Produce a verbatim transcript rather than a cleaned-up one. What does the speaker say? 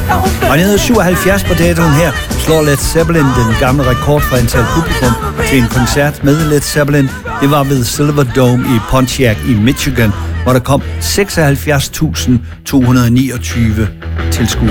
Og nede syvoghalvfjerds på datoen her slår Led Zeppelin den gamle rekord for antal publikum til en koncert med Led Zeppelin. Det var ved Silverdome i Pontiac i Michigan, hvor der kom seksoghalvfjerds tusind to hundrede niogtyve tilskuere.